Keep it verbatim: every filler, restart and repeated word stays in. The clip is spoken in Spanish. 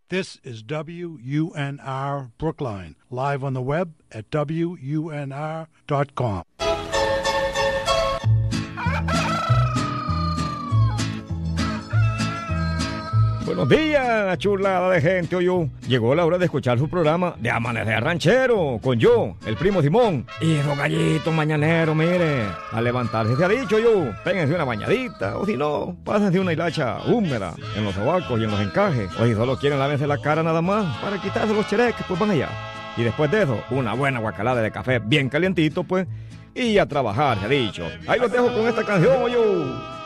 This is W U N R Brookline, live on the web at W U N R dot com. Buenos días, chulada de gente, oyó. Llegó la hora de escuchar su programa de Amanecer Ranchero, con yo, el primo Simón, y esos gallitos mañaneros, mire. A levantarse se ha dicho yo, péguense una bañadita, o si no, pásense una hilacha húmeda en los sobacos y en los encajes. O si solo quieren lávense la cara nada más, para quitarse los chereques, pues van allá. Y después de eso, una buena guacalada de café bien calientito, pues, y a trabajar, se ha dicho. Ahí los dejo con esta canción, yo.